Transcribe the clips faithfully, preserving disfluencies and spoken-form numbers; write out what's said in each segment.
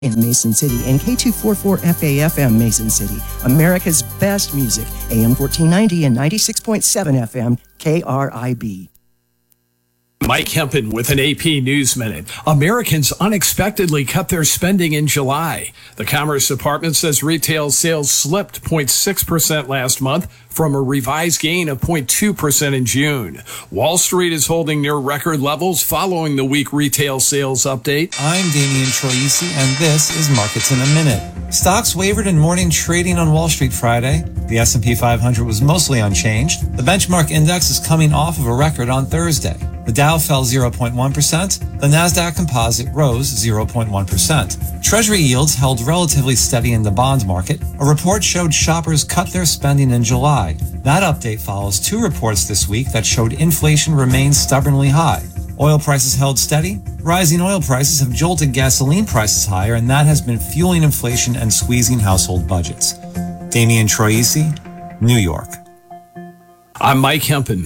in Mason City and K two forty-four F A F M Mason City, America's best music, A M fourteen ninety and ninety-six point seven F M K R I B. Mike Hempen with an A P News Minute. Americans unexpectedly cut their spending in July. The Commerce Department says retail sales slipped zero point six percent last month from a revised gain of zero point two percent in June. Wall Street is holding near record levels following the weak retail sales update. I'm Damian Troisi, and this is Markets in a Minute. Stocks wavered in morning trading on Wall Street Friday. The S and P five hundred was mostly unchanged. The benchmark index is coming off of a record on Thursday. The Dow fell zero point one percent. The Nasdaq Composite rose zero point one percent. Treasury yields held relatively steady in the bond market. A report showed shoppers cut their spending in July. That update follows two reports this week that showed inflation remains stubbornly high. Oil prices held steady. Rising oil prices have jolted gasoline prices higher, and that has been fueling inflation and squeezing household budgets. Damian Troisi, New York. I'm Mike Hempen.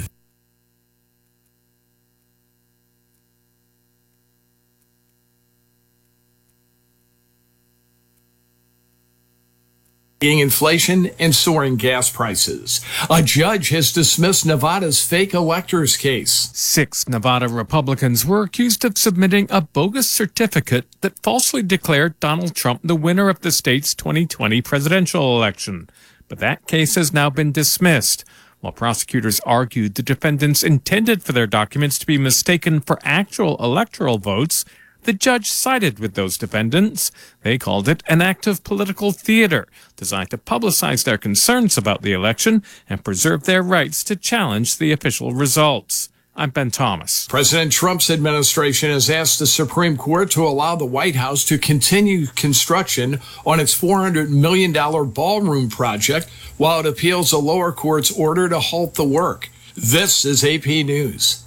Inflation and soaring gas prices. A judge has dismissed Nevada's fake electors case. Six Nevada Republicans were accused of submitting a bogus certificate that falsely declared Donald Trump the winner of the state's twenty twenty presidential election. But that case has now been dismissed. While prosecutors argued the defendants intended for their documents to be mistaken for actual electoral votes, the judge sided with those defendants. They called it an act of political theater designed to publicize their concerns about the election and preserve their rights to challenge the official results. I'm Ben Thomas. President Trump's administration has asked the Supreme Court to allow the White House to continue construction on its four hundred million dollars ballroom project while it appeals a lower court's order to halt the work. This is A P News.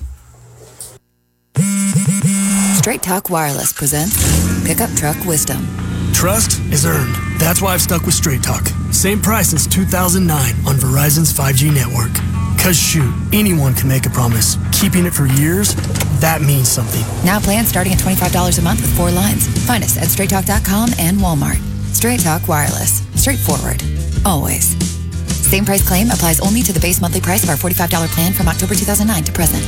Straight Talk Wireless presents Pickup Truck Wisdom. Trust is earned. That's why I've stuck with Straight Talk. Same price since two thousand nine on Verizon's five G network. Cause shoot, anyone can make a promise. Keeping it for years, that means something. Now plans starting at twenty-five dollars a month with four lines. Find us at straight talk dot com and Walmart. Straight Talk Wireless. Straightforward. Always. Same price claim applies only to the base monthly price of our forty-five dollars plan from October two thousand nine to present.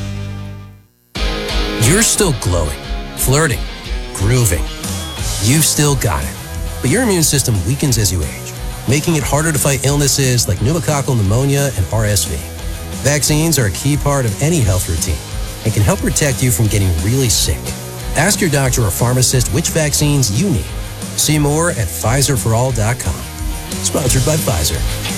You're still glowing, flirting, grooving. You've still got it. But your immune system weakens as you age, making it harder to fight illnesses like pneumococcal pneumonia and R S V. Vaccines are a key part of any health routine and can help protect you from getting really sick. Ask your doctor or pharmacist which vaccines you need. See more at Pfizer for all dot com. Sponsored by Pfizer.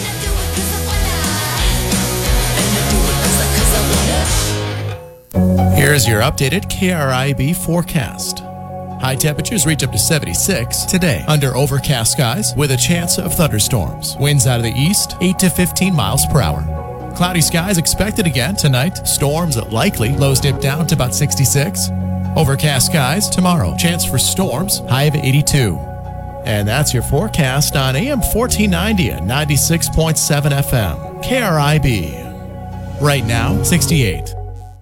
Here's your updated K R I B forecast. High temperatures reach up to seventy-six today under overcast skies with a chance of thunderstorms. Winds out of the east, eight to fifteen miles per hour. Cloudy skies expected again tonight. Storms likely. Lows dip down to about sixty-six. Overcast skies tomorrow. Chance for storms. High of eighty-two. And that's your forecast on A M fourteen ninety and ninety-six point seven F M. K R I B. Right now, sixty-eight.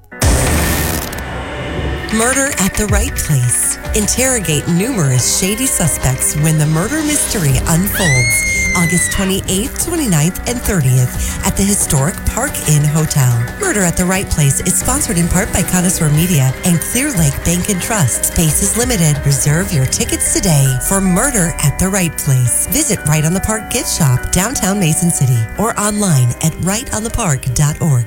Murder at the Right Place. Interrogate numerous shady suspects when the murder mystery unfolds. August twenty-eighth, twenty-ninth, and thirtieth at the historic Park Inn Hotel. Murder at the Right Place is sponsored in part by Connoisseur Media and Clear Lake Bank and Trust. Space is limited. Reserve your tickets today for Murder at the Right Place. Visit Right on the Park Gift Shop, downtown Mason City, or online at right on the park dot org.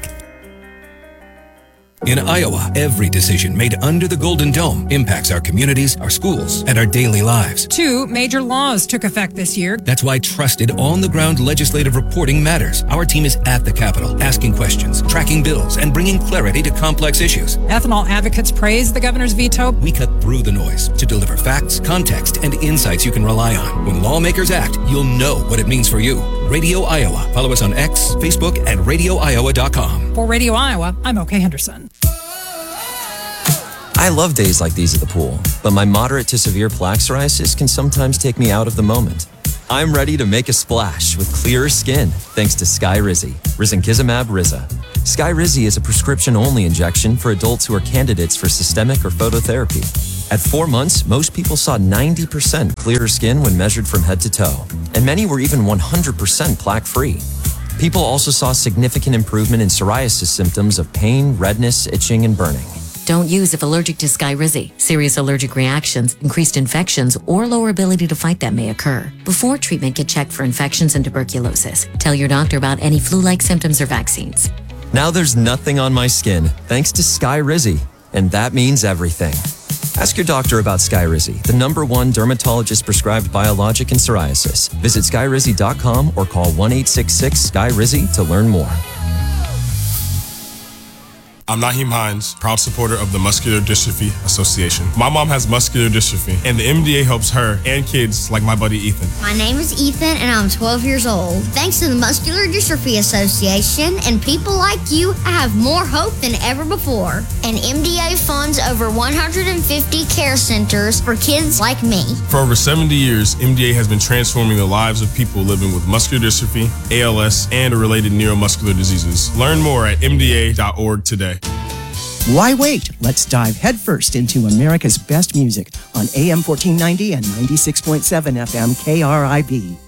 In Iowa, every decision made under the Golden Dome impacts our communities, our schools, and our daily lives. Two major laws took effect this year. That's why trusted, on-the-ground legislative reporting matters. Our team is at the Capitol, asking questions, tracking bills, and bringing clarity to complex issues. Ethanol advocates praise the governor's veto. We cut through the noise to deliver facts, context, and insights you can rely on. When lawmakers act, you'll know what it means for you. Radio Iowa. Follow us on X, Facebook, and radio iowa dot com. For Radio Iowa, I'm Oakay Henderson. I love days like these at the pool, but my moderate to severe plaque psoriasis can sometimes take me out of the moment. I'm ready to make a splash with clearer skin thanks to Skyrizi, Risankizumab Riza. Skyrizi is a prescription-only injection for adults who are candidates for systemic or phototherapy. At four months, most people saw ninety percent clearer skin when measured from head to toe, and many were even one hundred percent plaque-free. People also saw significant improvement in psoriasis symptoms of pain, redness, itching, and burning. Don't use if allergic to Skyrizi. Serious allergic reactions, increased infections, or lower ability to fight them may occur. Before treatment, get checked for infections and tuberculosis. Tell your doctor about any flu-like symptoms or vaccines. Now there's nothing on my skin, thanks to Skyrizi, and that means everything. Ask your doctor about Skyrizi, the number one dermatologist-prescribed biologic in psoriasis. Visit skyrizi dot com or call one eight six six Sky Rizzy to learn more. I'm Naheem Hines, proud supporter of the Muscular Dystrophy Association. My mom has muscular dystrophy, and the M D A helps her and kids like my buddy Ethan. My name is Ethan, and I'm twelve years old. Thanks to the Muscular Dystrophy Association and people like you, I have more hope than ever before. And M D A funds over one hundred fifty care centers for kids like me. For over seventy years, M D A has been transforming the lives of people living with muscular dystrophy, A L S, and related neuromuscular diseases. Learn more at M D A dot org today. Why wait? Let's dive headfirst into America's best music on A M fourteen ninety and ninety-six point seven F M K R I B.